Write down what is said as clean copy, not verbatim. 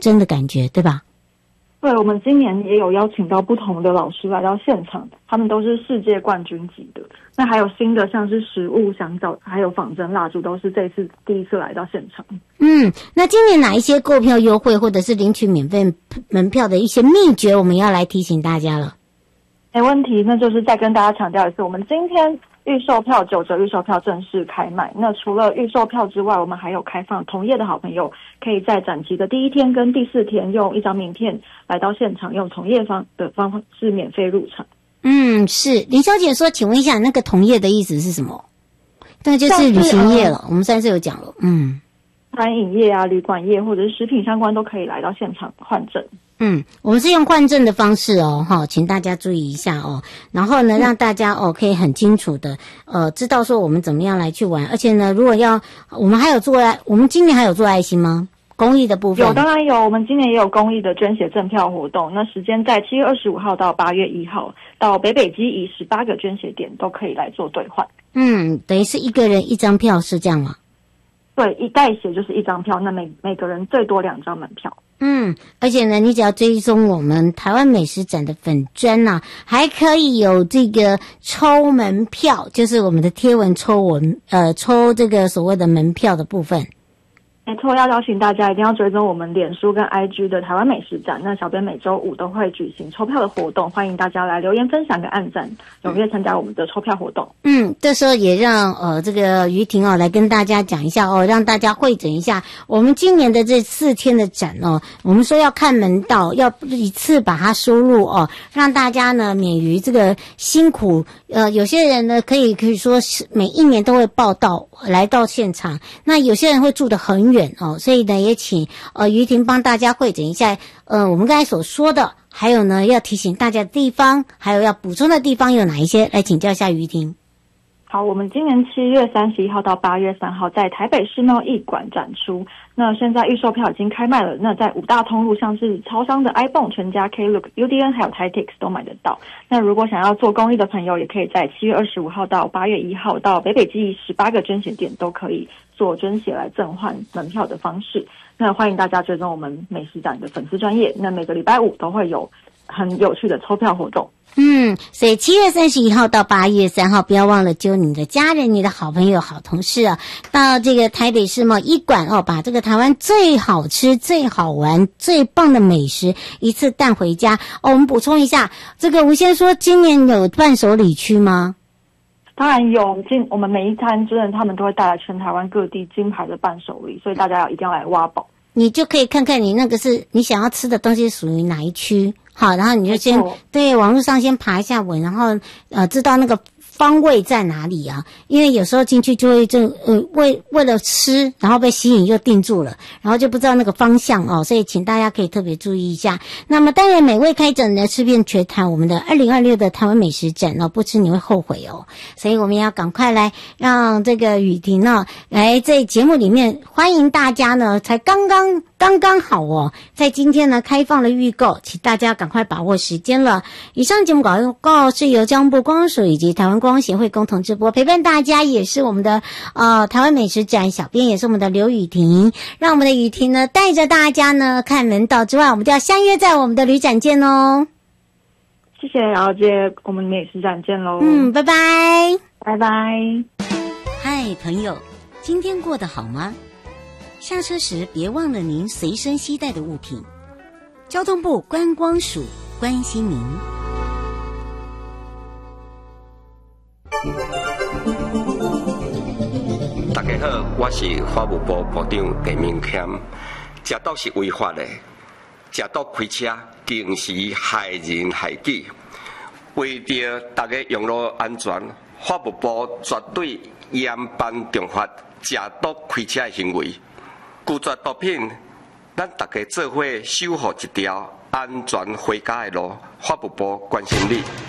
真的感觉，对吧？ 对，我们今年也有邀请到不同的老师来到现场，他们都是世界冠军级的。那还有新的像是食物香皂，还有仿真蜡烛，都是这次第一次来到现场。 那今年哪一些购票优惠或者是领取免费门票的一些秘诀，我们要来提醒大家了。 没问题，那就是再跟大家强调一次，我们今天预售票9折预售票正式开卖。那除了预售票之外，我们还有开放同业的好朋友可以在展期的第1天跟第4天用1张名片来到现场，用同业的方式免费入场。 是林小姐说，请问一下，那个同业的意思是什么？那就是旅行业了，我们上次有讲了。 餐饮业啊、旅馆业或者是食品相关都可以来到现场换证。 我们是用换证的方式请大家注意一下然后呢，让大家可以很清楚的知道说我们怎么样来去玩，而且呢，如果我们今年还有做爱心吗？公益的部分有，当然有，我们今年也有公益的捐血赠票活动。那时间在7月25号到8月1号，到北基以18个捐血点都可以来做兑换。 等于是一个人1张票，是这样吗？ 对，一代血就是1张票，那每个人最多2张门票。 而且呢，你只要追踪我们台湾美食展的粉专啊，还可以有这个抽门票，就是我们的贴文抽这个所谓的门票的部分。 没错，要邀请大家一定要追踪我们脸书跟 IG 的台湾美食展。那小编每周5都会举行抽票的活动，欢迎大家来留言分享跟按赞，踊跃参加我们的抽票活动。 这时候也让这个于婷来跟大家讲一下让大家汇整一下我们今年的这4天的展我们说要看门道，要一次把它收入让大家呢免于这个辛苦。有些人呢可以说是每一年都会报到来到现场，那有些人会住得很远所以呢也请于婷帮大家汇整一下我们刚才所说的，还有呢要提醒大家的地方，还有要补充的地方有哪一些，来请教一下于婷。 好，我们今年7月31号到8月3号在台北世贸艺馆展出。那现在预售票已经开卖了，那在5大通路像是超商的 iPhone、全家、Klook、UDN 还有 Titix 都买得到。那如果想要做公益的朋友，也可以在7月25号到8月1号到北基18个捐血点都可以做捐血来赠换门票的方式。那欢迎大家追踪我们美食展的粉丝专页，那每个礼拜5都会有很有趣的抽票活动。 所以7月31号到8月3号，不要忘了揪你的家人、你的好朋友、好同事到这个台北世贸艺馆把这个台湾最好吃、最好玩、最棒的美食一次带回家。我们补充一下，这个吴先说今年有伴手礼区吗？ 当然有，我们每一餐真的他们都会带来全台湾各地金牌的伴手礼，所以大家一定要来挖宝。 你就可以看看你那个是你想要吃的东西属于哪一区，好，然后你就先对网络上先爬一下文，然后知道那个方位在哪里啊？因为有时候进去就会为了吃，然后被吸引又定住了，然后就不知道那个方向所以请大家可以特别注意一下。那么当然美味开展呢，吃遍全台我们的2026的台湾美食展不吃你会后悔所以我们也要赶快来让这个雨婷来在节目里面欢迎大家呢，才刚刚好在今天呢开放了预购，请大家赶快把握时间了。以上节目广告是由交通部观光署以及台湾观光协会共同直播，陪伴大家也是我们的台湾美食展小编，也是我们的刘雨婷，让我们的雨婷呢带着大家呢看门道之外，我们就要相约在我们的旅展见谢谢姚姐，我们美食展见咯。 拜拜拜拜。 嗨朋友，今天过得好吗？下车时别忘了您随身携带的物品。交通部观光署关心您。 大家好，我是法务部部长陈明谦。食毒是违法的，食毒开车定时害人害己。为着大家用路安全，法务部绝对严办重罚食毒开车的行为。拒绝毒品，咱大家做伙守护一条安全回家的路。法务部关心你。